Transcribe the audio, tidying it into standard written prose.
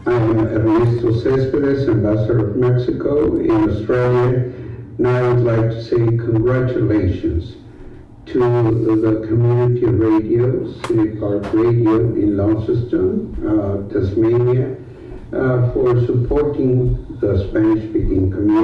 I am Ernesto Cespedes, Ambassador of Mexico in Australia. Now I would like to say congratulations to the community radio, City Park Radio in Launceston, Tasmania, for supporting the Spanish-speaking community.